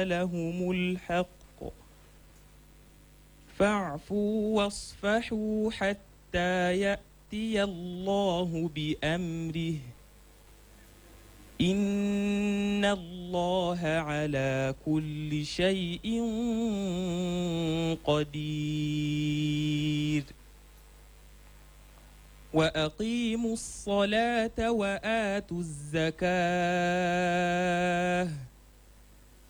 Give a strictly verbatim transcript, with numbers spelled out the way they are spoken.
لهم الحق فاعفوا واصفحوا حتى يأتي الله بأمره إن الله على كل شيء قدير وأقيموا الصلاة وآتوا الزكاة